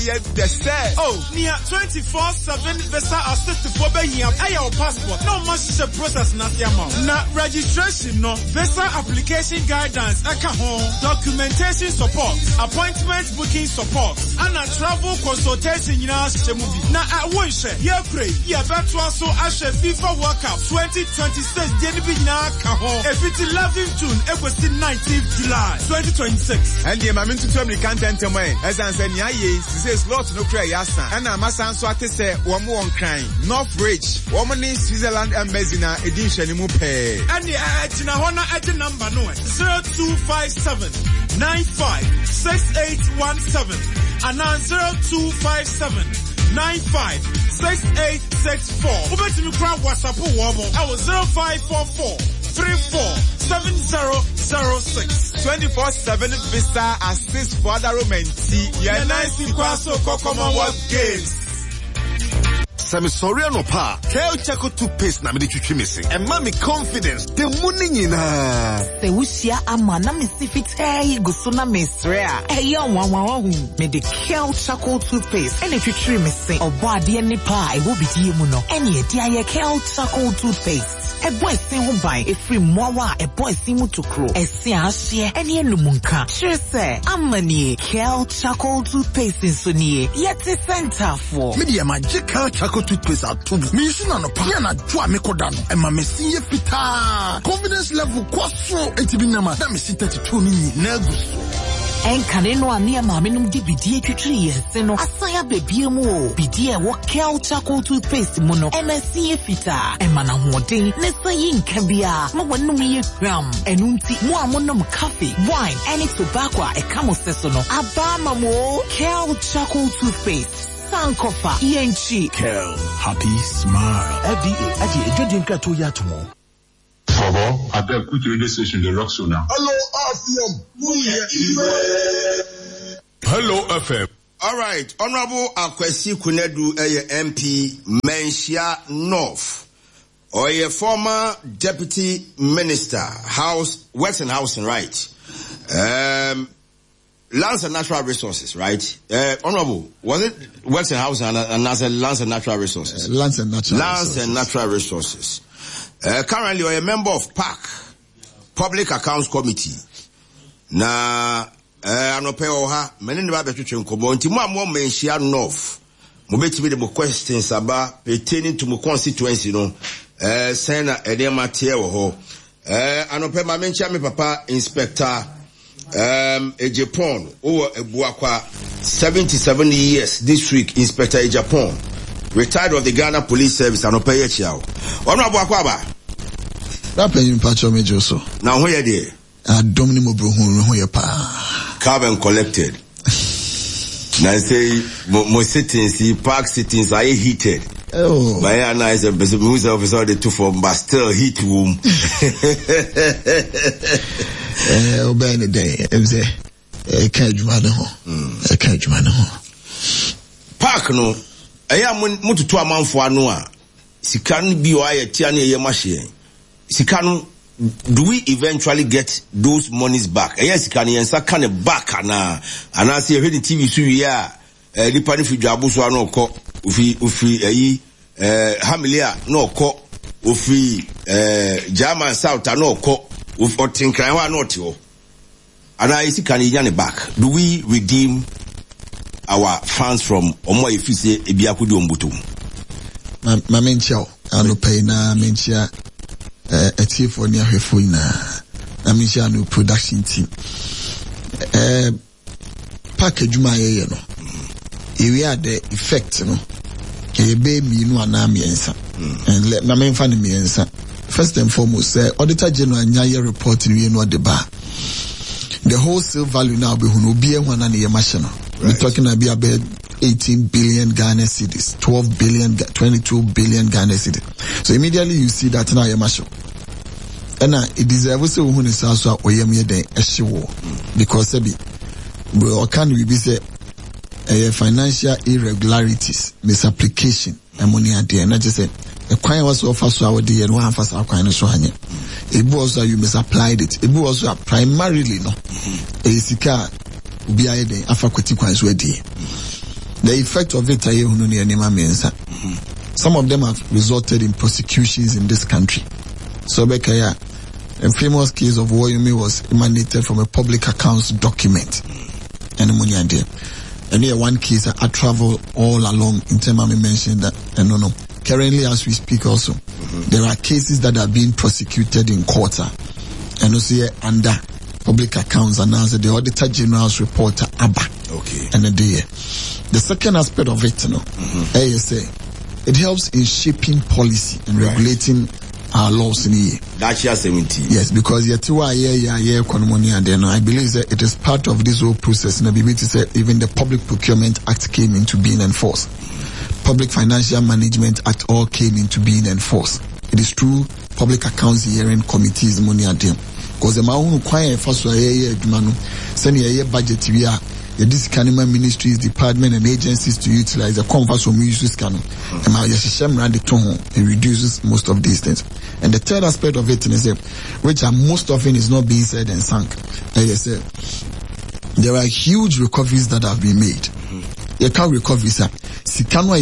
The set. Oh, near 24/7 visa assist for Behia. Your passport. No much is a process Nasiama. Na registration no visa application guidance. Documentation support. Appointment booking support. And a travel consultation in our movie. Na I won't share. Yeah, pray. Yeah, that's also Ashe FIFA World Cup 2026. Jenibina Kahon. If it's 11th June, it was the 19th July 2026. And the moment to tell me content as I said, says lot no cry yasa and I'm a son so I say one more crying North Ridge woman in Switzerland and Mezina edition mupe and the Hona at the number no 0257 956817 and now 0257 956864 over to me crowd WhatsApp I was 0544 347006 24/7 visa assist for other romancy. Yeah, nice Kwaso Commonwealth Games. Sami sorry no pa. Kel Chaco toothpaste na me de twitwi missing. And mommy confidence. The money nyina. Se wusia ama na me sifitei guso na mesrea. Eyo wanwahu. Me de Kel Chaco toothpaste. Ene twitwi missing. Obo ade ne pa e wo bidie mu no. Ene e dia ye Kel Chaco toothpaste. A boy sing who buy a free mowa, a boy simu to crow, a siasia, and ye lumunka. Sure, sir, I'm money, Kel Chaco toothpaste in Sunny, yet a center for media magic Chaco toothpaste at two. Mission on a piano, Tua Mekodano, and my messia pita. Confidence level, quasso, and Tibinama, that me sit 32 nervous. En kaneno ania maminum di bidie twitri yeseno asaya bebie mu o bidie wo Kel Chaco toothpaste mu no MSC fita emana hoden ne sayi nkabia mo wanum ye gram enunti mo amonom coffee wine any tobacco e kamo seso no abama mo Kel Chaco toothpaste sankofa yenchi Kel happy smile FDA adi ejodin krato yatomo I beg put radio station the rock show now. Hello FM. Hello FM. All right, Honorable Akwesi Kunedu MP Menchia North, or a former Deputy Minister, Works and Housing, right? Lands and Natural Resources, right? Honorable, was it Works and Housing and Lands and Natural Resources? Lands and Natural Resources. Currently, you're a member of PAC, Public Accounts Committee. Na, anope oha, meni niba betuche nkobo. Nti mo Menchia North. Mubeti bide mo questions about pertaining to my constituency, no. Sena edema tiye woho. Anope ma Menchia me papa Inspector, Ejapon, over Ebuakwa, 77 years this week, Inspector Ejapon. Retired of the Ghana Police Service and Opeye Chiao. Honorable Akwaba. That pay you patch on me Joso. Now where there? Domini mo bro hu ye pa. Carbon collected. Now say mo sittings, park sittings are heated. Oh. My analyze the music officer the two from but still heat room. Obey the day. Emze. Can't you man ho. Can't you man ho. Park no. Aya mututu amanfo anu a sika no bi o ayetia na ye mahye sika no do we eventually get those monies back aya sika no yensa ka ne back na say hwe TV so wi a lipa ne fidwa aboso anu okọ ofi ayi hamilia na okọ ofi German South anu okọ ofi otinkran wa na otio ana sika no nya ne back. Do we redeem our fans from Omo Efise Ebiakudi Ombutum? Ma Menchia, anu pay na Menchia etief oni ahwefo na Menchia no production team. Package ma ye no. We are the effect no. Ke be mi no ana miensa. And let na menfa ne miensa. First and foremost, Auditor General Nyaye report we no the bar. The wholesale value now be hunu be one and machine. We're talking about 18 billion Ghana cedis, 12 billion, 22 billion Ghana cedis. So immediately you see that now you're machine. And it deserves to who is also or yemi de eshiwo because we can we be say financial irregularities, misapplication, and money at the end. I just said the coin was offered so our dear and one first our coin so hanya. It was also you misapplied it. It was primarily no. A sika ubi aye de afakweti kwanso adi. The effect of it, some of them have resulted in prosecutions in this country. So, Bekaya, a famous case of Woyumi was emanated from a public accounts document. And here one case I travel all along in terms of mentioned that, and currently as we speak also, there are cases that are being prosecuted in court, and also here under public accounts announced the Auditor General's report ABA. Okay. And the second aspect of it, ASA, it helps in shaping policy and regulating our laws in the year. That's year 17. Yes, because I believe that it is part of this whole process. Even the Public Procurement Act came into being enforced. Public Financial Management Act all came into being enforced. It is true, Public Accounts Hearing Committees money at them. Because the man who quiet first send a budget here. This Kanima ministries, department and agencies to utilize the converse from uses can and reduces most of these things. And the third aspect of it is which are most often is not being said and sunk. There are huge recoveries that have been made. You can't recover sir. Sikano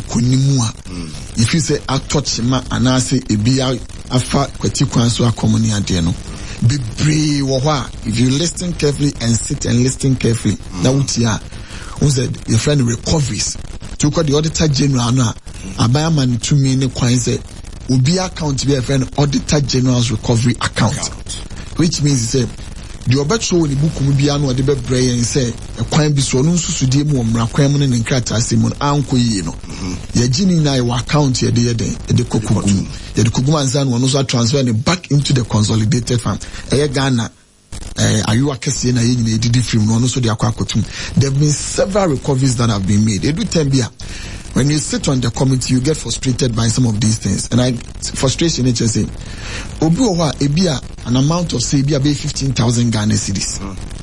if you say touch ma and I say ebia afa kwatikwanso akomoni ade no. If you listen carefully and sit and listen carefully, now who said your friend recoveries to call the Auditor General now, Abayaman to me in the coin say will be account to be a friend Auditor General's recovery account. Which means he said the obetro in the book will be annual debate brain and say a coin be so no sudium raquaman and crata simon uncle Yajini na your account here the Kokugum. The Kugumanzan will also transfer it back into the consolidated fund. Ghana, are you a Cassian? I did it from one also the Aquacotum. There have been several recoveries that have been made. Edu Tembia. When you sit on the committee, you get frustrated by some of these things. And frustration is just saying, Obuwa, Ebia, an amount of say, Ebia, 15,000 Ghana cedis.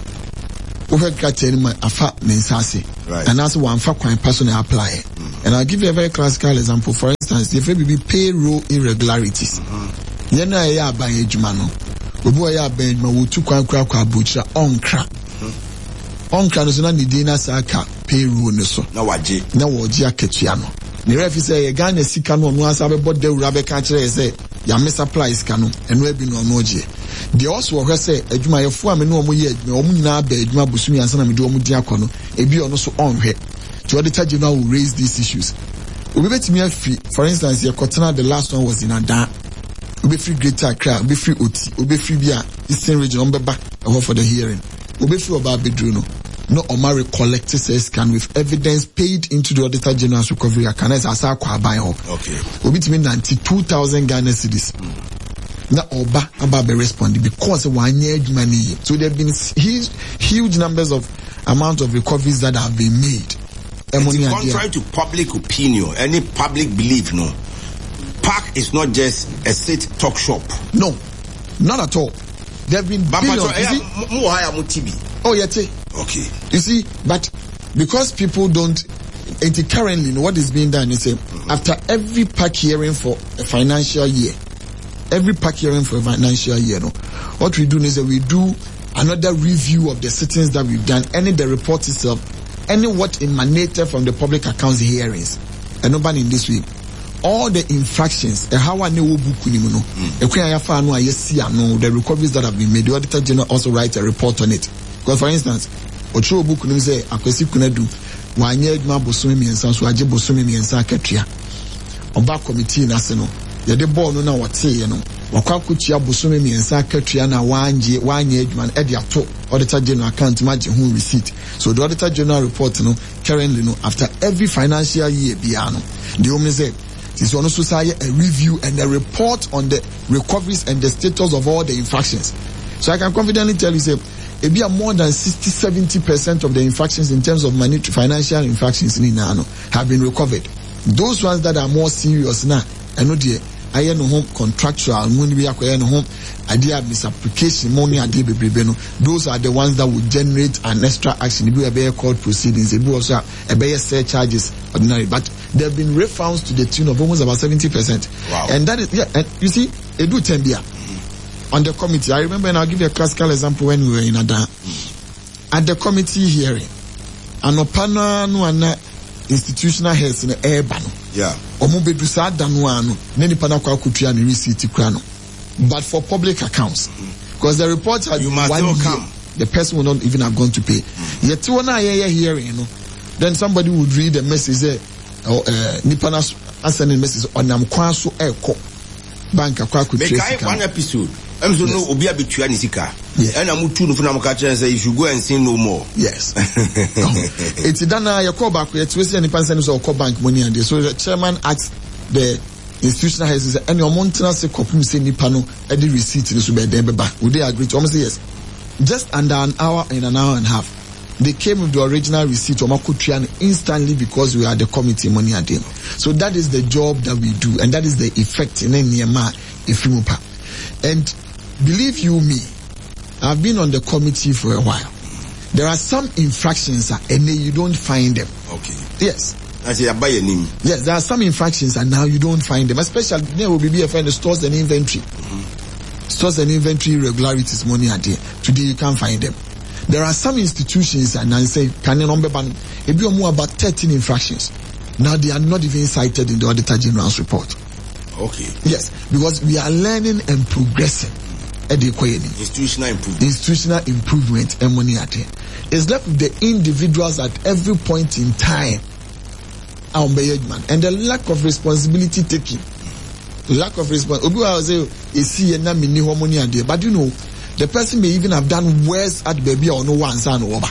Right. And that's one fact when person apply. And I'll give you a very classical example. For instance, if it be payroll irregularities, Yena ya by Ejumano, Ubu ya Benma, Wutu Kwa Butcher, Onkra. Onkra no na Nidina Saka, payroll no so. Na waji Kechiano. The ref say, Ghana Sikano, no Asabe, but the Rabbe Catcher say, Yame supplies Kano, and Webi no Moji. They also say, Ejuma, your form and no more yet, no Muna Bejma Busumi and Sanamido Mudiakono, Ebi also on here. To Auditor General will raise these issues. We bet me free. For instance, your Kotana, the last one was in Ada. We be free Greater Accra, we be free Oti, we be free Bia, Eastern Region, on back for the hearing. We be free about Bedruno. No Omari collected says can with evidence paid into the Auditor General's recovery account as Asakwa buy up. Okay. We bet me 92,000 Ghana cedis. Now Oba Ababe responded because one year money. So there have been huge numbers of amount of recoveries that have been made. Contrary to public opinion, any public belief, no. Park is not just a state talk shop. No, not at all. There have been billions. Oh, yeah, okay. You see, but because people don't, currently, what is being done is after every park hearing for a financial year, no, what we do is we do another review of the sittings that we've done, and in the report itself, any what emanated from the public accounts hearings, and nobody in this week, all the infractions, how I know the recoveries that have been made, the Auditor General also writes a report on it. Because for instance, Ocho book say akwesi kunadu wanye adwuma bosome miensa so age bosome miensa akatua. Oba committee na se no, ye de ball no na wote ye no. Wakwa kutua bosome miensa akatua na wanye adwuma e de ato Auditor General account maje hu receipt. So the Auditor General report no currently no after every financial year bia no. The only say this one also say a review and a report on the recoveries and the status of all the infractions. So I can confidently tell you say it be more than 60-70% of the infractions in terms of financial infractions in Inano have been recovered. Those ones that are more serious now, I know the I no home contractual money we acquire no home idea misapplication money idea bebrebe no. Those are the ones that will generate an extra action. It will be a court proceedings. It will also be surcharges ordinary. But there have been refunds to the tune of almost about 70%. Wow. And that is and you see, it do tembia. On the committee, I remember, and I'll give you a classical example when we were in Ada. At the committee hearing, Anopana no ana institutional heads in the air bano. Yeah. Omo bedu sa danuano, neni pana kwa kutua ni receipt krano. But for public accounts, because the report had you must 1 all year, come. the person will not even have gone to pay. Yet when I hearing, then somebody would read the message there, nipana sending message on nam kwaso eko bank akwa kutua. Make one episode. I'm so no obi abetua ni sika. Yes. And I'm too no for say you should go and sin no more. Yes. It's done your call back. It's wasting any percent of call bank money and so the chairman asked the institutional heads and your maintenance say kopum say nipa no e the receipt no so be dem back. Would they agree to almost say yes? Just under an hour and a half. They came with the original receipt of Makutrian instantly because we are the committee money at them. So that is the job that we do, and that is the effect in Nyama Ifimupa. And believe you me, I've been on the committee for a while. There are some infractions and you don't find them. Okay. Yes. I say buy your name. Yes, there are some infractions and now you don't find them. Especially there will be a friend stores and inventory. Stores and inventory irregularities money at there. Today you can't find them. There are some institutions and I say can you number ban if you more about 13 infractions. Now they are not even cited in the Auditor General's report. Okay. Yes, because we are learning and progressing. Institutional improvement. Institutional improvement and money at it. It's left with the individuals at every point in time. And the lack of responsibility taking. Lack of responsibility. But you know, the person may even have done worse at baby or no one son over.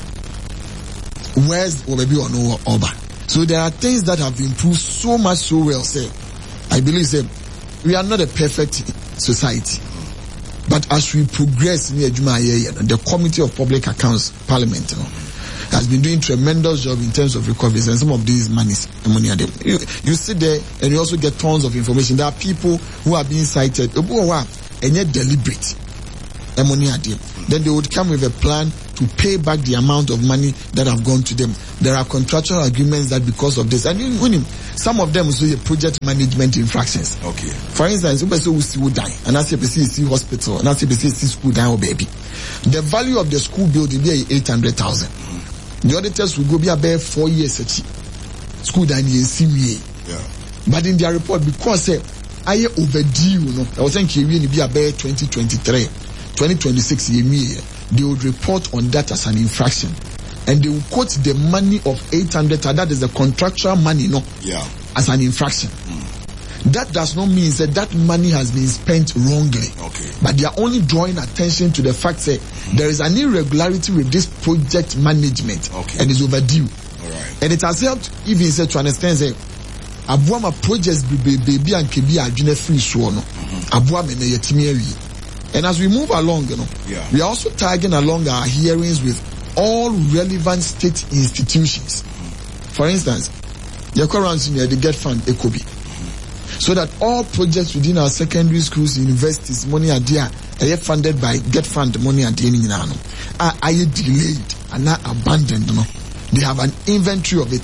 Worse or baby or no over. So there are things that have improved so much so well, say. I believe, say, we are not a perfect society. But as we progress in the Committee of Public Accounts Parliament has been doing tremendous job in terms of recoveries and some of these money are there. You sit there and you also get tons of information. There are people who are being cited and yet deliberate. Then they would come with a plan to pay back the amount of money that have gone to them. There are contractual agreements that because of this, and some of them also project management infractions. Okay. For instance, if person will die, and I say see hospital, and I say school die or baby, the value of the school building be 800,000. The auditors will go be about 4 years school die in CMA. Yeah. But in their report, because I overdue, I was saying it will be about 2023, 2026 year. They would report on that as an infraction. And they will quote the money of 800, that is the contractual money, as an infraction. That does not mean that money has been spent wrongly. Okay. But they are only drawing attention to the fact that there is an irregularity with this project management. Okay. And it's overdue. All right. And it has helped even to understand that Abuama projects baby and kebi adwene free so no. Abuama na yetimi awi. And as we move along, we are also tagging along our hearings with all relevant state institutions. For instance, the Get Fund, ECOBI. So that all projects within our secondary schools, universities, money are there, are funded by Get Fund, money are delayed and not abandoned. They have an inventory of it.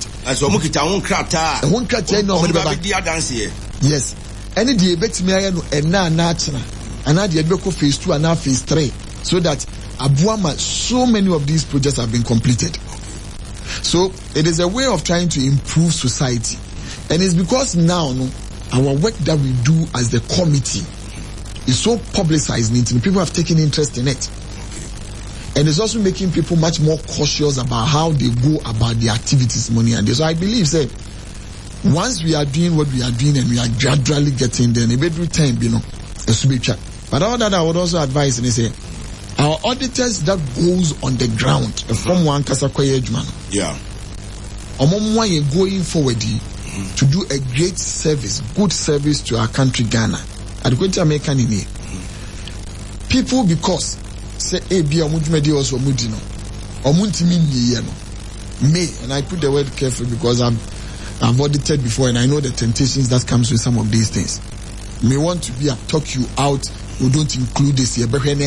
Yes. Any debate and now natural. And now the Edbeko phase 2 and now phase 3. So that Abuama, so many of these projects have been completed. So it is a way of trying to improve society. And it's because now our work that we do as the committee is so publicized and people have taken interest in it. And it's also making people much more cautious about how they go about their activities, money and this. So I believe that once we are doing what we are doing and we are gradually getting there, every time, it's to be checked. But all that I would also advise and say, our auditors that goes on the ground from one Kasakwaye Jumano. Yeah. Going forward to do a great service, good service to our country Ghana. At the American in here. People because say be a mujmedi also mudino. Or muntimi may, and I put the word carefully because I've audited before and I know the temptations that comes with some of these things. May want to be a talk you out. We don't include this here. Report on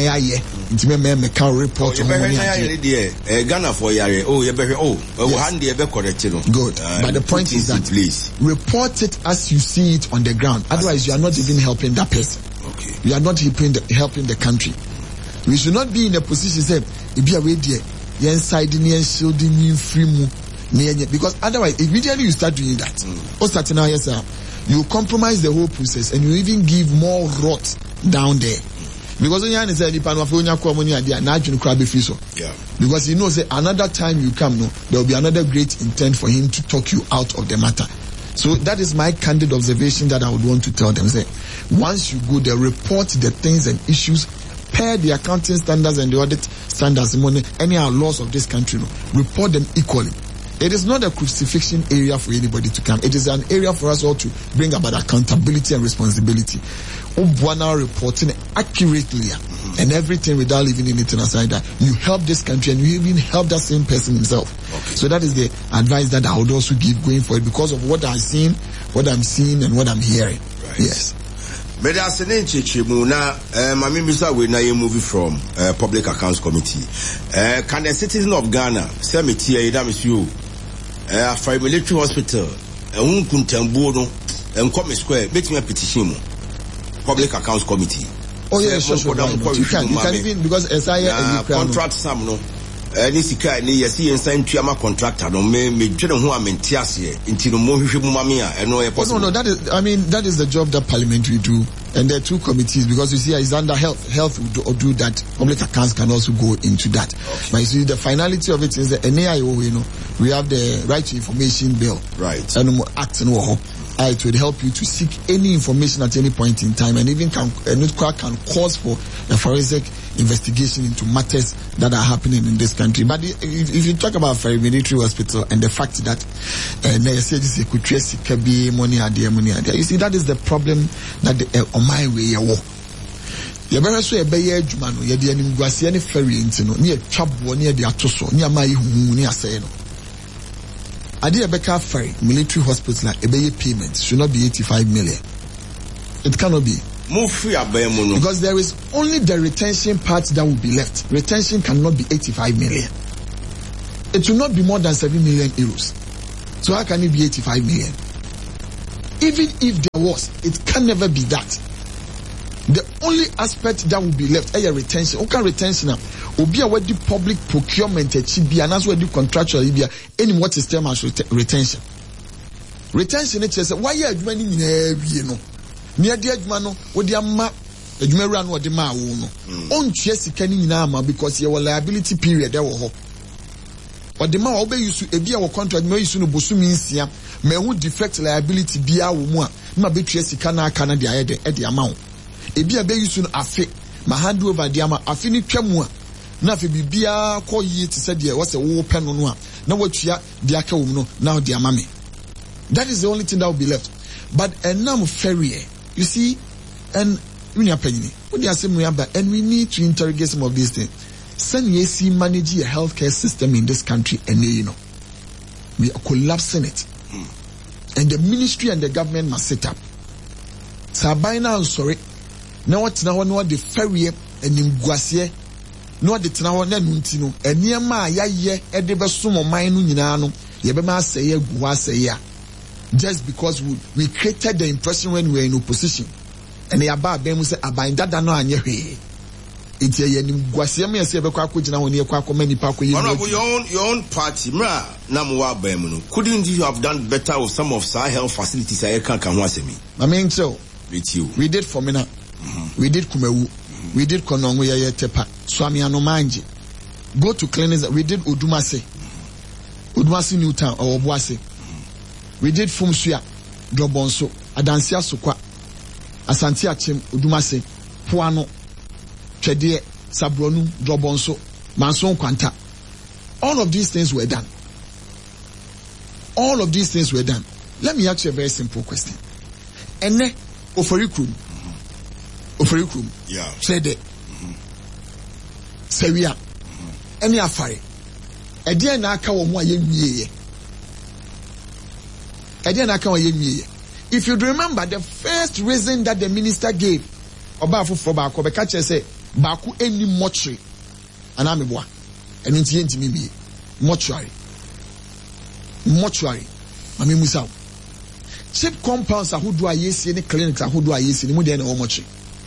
Ghana for yare. Good. But the point is that report it as you see it on the ground. Otherwise, you are not even helping that person. Okay. You are not helping the country. We should not be in a position say, if you are ready, inside the shielding free mu, Because otherwise, immediately you start doing that. Starting now, yes, sir, you compromise the whole process and you even give more rot down there. Because when you say because he knows that another time you come, there will be another great intent for him to talk you out of the matter. So that is my candid observation that I would want to tell them. Say, once you go there, report the things and issues per the accounting standards and the audit standards, any laws of this country, report them equally. It is not a crucifixion area for anybody to come. It is an area for us all to bring about accountability and responsibility. Now reporting accurately and everything without leaving anything aside, that you help this country and you even help that same person himself. Okay. So that is the advice that I would also give going forward because of what I've seen, what I'm seeing and what I'm hearing. Right. Yes. But as an we moving from Public Accounts Committee. Can the citizen of Ghana say me you for a military hospital and come square make me a petition Public Accounts Committee? Oh yeah, sure. You can even because as I contract some no. Ni sika ni yesi ensign tuama contractor no me dwene ho amentiase nti no mo hwehwe mu mame a eno e possible. No, that is the job that parliament will do, and there are two committees because you see it's under health will do that. Public accounts can also go into that. Okay. But you see the finality of it is the NAIO, we have the right to information bill, right, and act and it will help you to seek any information at any point in time, and even can cause for a forensic investigation into matters that are happening in this country. But if you talk about Ferry Military Hospital and the fact that you see, that is the problem that on my way you better so ebeye adwuma no ye de animguase ne ferry ntino ne atwabo ne de atoso ne amayi huhu ne aseye no ade ebeka ferry military hospital ebeye payment should not be 85 million. It cannot be. Because there is only the retention part that will be left. Retention cannot be 85 million. It will not be more than 7 million euros. So how can it be 85 million? Even if there was, it can never be that. The only aspect that will be left is retention. Okay, retention. Obi a the public procurement be and as well the contractual any what is termed as retention. Retention it says why are you no? Near the admano with the amma admiral no de ma wo no. On chesi kani nyina ama because your liability period there wo. Or the ma obey you to a contract me use no bosumi nsia me hu defect liability bia wo mu a ma betue sika na aka na de aye de amount. Ebi abe use no afe ma hand over the ama afe ni twamu a na afe bibia ko yi ti said there was a wo pen no a na watua de aka wo mu no now de ama me. That is the only thing that will be left. But enam ferry, you see, and and we need to interrogate some of these things. Send YC manage a healthcare system in this country, and we are collapsing it. And the ministry and the government must set up. Sabina, I'm sorry. Now what the ferry and in Guasie, no the Tanawa Nuntino, and near my ye, Edebasum or Minu Yinano, Yabema say Guasia. Just because we created the impression when we were in opposition. And the Abba Ben say Abain Dada no anye he. It's a Guasiami as ever Quakujina when you quack many park your own party, Mra Namwa Bemuno. Couldn't you have done better with some of Sahel facilities I can't come once me? I mean so with you. We did Fomina, we did Kumewu, we did Kononguya Tepa, Swami Anomanji. Go to clinics, we did Udumase Newtown or Obuase. We did Fumsuya, Drobonso, Adansia Sukwa, Asantia Chim, Udumase, Puano, Chedie, Sabronu, Drobonso, Manson Kwanta. All of these things were done. All of these things were done. Let me ask you a very simple question. Ene, Oforikrum. Yeah. Chede. Seria. Ene Afare. Edia na aka wo mo ayemiye. If you remember, the first reason that the minister gave, Obafu for Bako, the catcher said, Baku any mortuary, and I'm a boy, and into me mortuary. Mami Musau. Cheap compounds are who do I yes, any clinics are who do I yes, and Mudian or mortuary.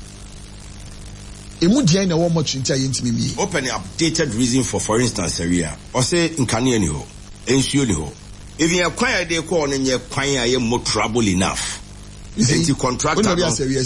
Imudian or mortuary into me. Open updated reason for instance, area, or say in Kanyaniho. Ensure the whole. If you acquire the corner and you acquire more trouble enough. It's a contract. When you are serious,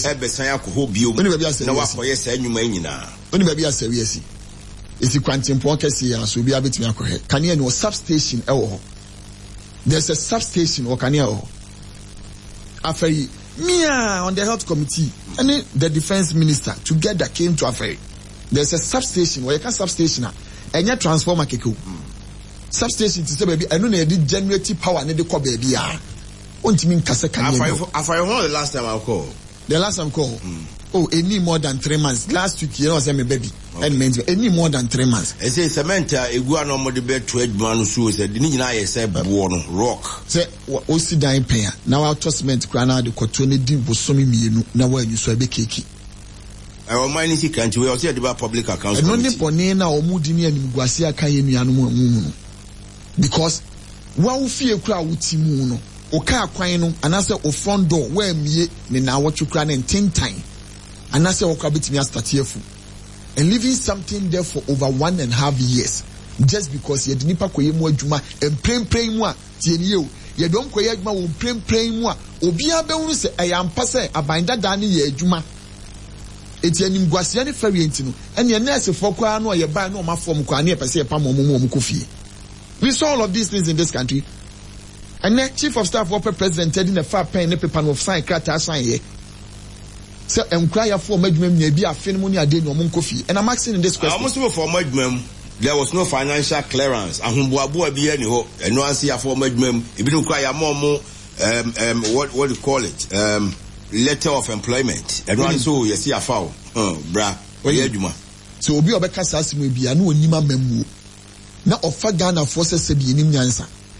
it's a quantum podcast. So be able to make it. Can you know substation? There's a substation or can you? After me on the health committee and the defense minister together came to Afari. There's a substation where you can substation and your transformer kiko. Substation to say baby, I don't need generative power and the call baby. Won't mean Kasa can you? The last time I called. The last time call. Oh, any more than 3 months. Last week, you know, say me baby. And means any more than 3 months. I say cement, a guano more debate to Edman who said, the Nina said, rock. Say, what was the dying pair? Now our tossment, Grana, the Cotoni Dimbo, Somi, now where you saw a cakey. I remind you, can't you? I'll say about public accounts. And only Ponena or Mudini and Guasia Kayani, because one fear crowd with Timuno, or car quino, and answer of front door where me, now what you cry and 10 time. And I say, Okabit me as Tatiefu. And living something there for over 1.5 years. Just because you didn't pay more Juma and pray more. You don't pay more, pray more. Obia Beunse, I am passe, a binder Dani ye Juma. It's an Imguasiani Ferrientino, and your nurse for Quano, your buy no more from Quania, Passe, Pamo Mukufi. We saw all of these things in this country. And the chief of staff of president in a far pen, a paper of sign, crata sign here. So, inquire for Medmem, maybe a phenomenon I did no Munkofi. And I'm asking in this question. Almost for Medmem, there was no financial clearance. And Humbuabu be any hope, and no answer for Medmem, if you require more, what do you call it? Letter of employment. And one so you see a foul. Bra, where you do. So, be a Becasas will be a new Nima memu. Now, of Ghana forces said the name answer.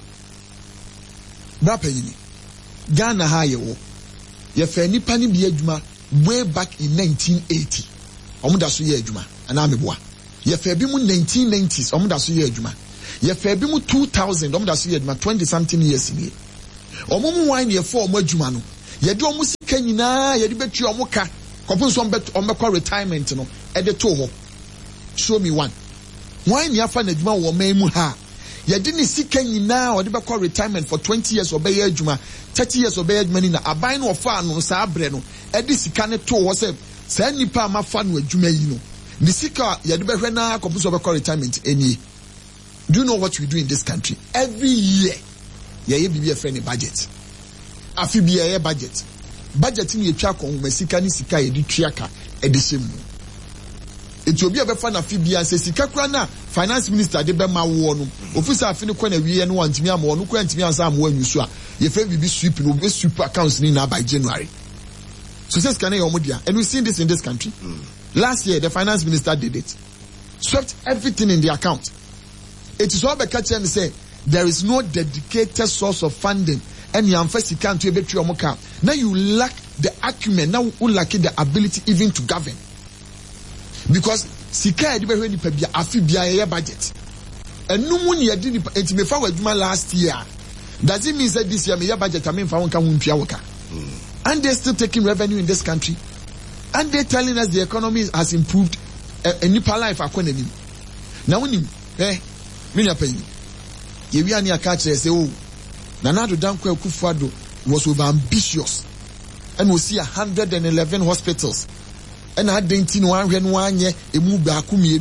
Brapeni Ghana higher. Your fanny panny be a way back in 1980. Omudasu ye juma anamebwa. Ye febimu 1990s omudasu ye juma. Ye febimu 2000 omudasu ye juma 20 something years in here. Omumu wine ye for omu juma no. Ye do omu sika nyina ye di betu omu ka. Kopun so ombekwa retirement no e de to ho. Show me one. Wine ye fa na juma wo memu ha. Ye di ni sika nyina o de bekwa retirement for 20 years obeye juma 30 years obeye juma ni na aban no fa no sa abre no. Edisika ne to was say nipa amafa no adwuma yi no ni sika ye de behwe na kompuso be retirement eni. Do you know what we do in this country? Every year ye be a friend budget afi bi ye budget ni etwa kon masika ni sika ye di tuaka edihye mu etiobi abefa na afi bia se sika kura na finance minister de be ma wo no ofisa afi ne kwa na wiye no wantimi ama no kwa ntimi ansa am wanyu a ye fe bibi sweep no be sweep accounts ni na by January. So says can and we've seen this in this country. Last year the finance minister did it. Swept everything in the account. It is all the catch and say there is no dedicated source of funding and you first can't to a your account. Now you lack the acumen, now you lack the ability even to govern. Because Sika when you budget. And no one you didn't last year. Does it mean that this year my budget I mean for one and they're still taking revenue in this country. And they're telling us the economy has improved a new life economy. Now when you pay you are near catch say, oh, Nana Dankwa Akufo-Addo was over ambitious and we see 111 hospitals. And I didn't know one year a move back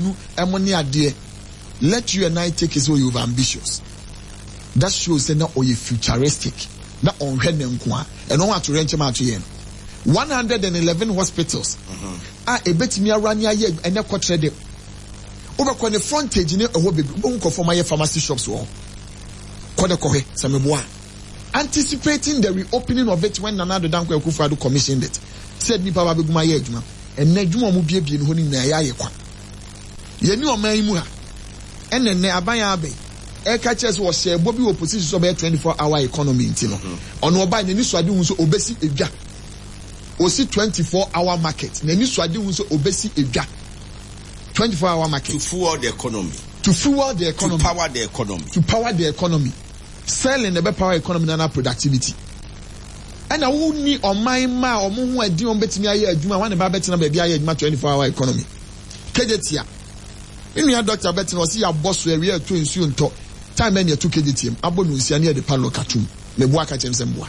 let you and I take as well you over ambitious. That shows that now you futuristic. Na on and no to rent him out here. 111 hospitals. A bit me around here and a quarter day. Over the frontage in a won't for my pharmacy shops. Anticipating the reopening of it when Nana Dankwa Akufo-Addo commissioned it. Said me Papa Biguma Yejuma and Nejuma Mubi be in Honing Nayakwa. Ye knew a man and then Abayabe. Air catchers was share Bobby opposition of 24-hour economy in Tino. On Oba and Niswadi was obesity eja. Osi 24-hour market. Niswadi was obesity eja. 24-hour market. To fuel the economy. To fuel the economy. To power the economy. To power the economy. Selling the power economy and productivity. And I won't need on my ma or moon where do bet me a Juma one about betting baby I 24-hour economy. Kejetia. In your doctor betting was see our boss where we are to soon talk. time any 2 kg team abo no nsia ne de padlock atum me boa ka chem se mboa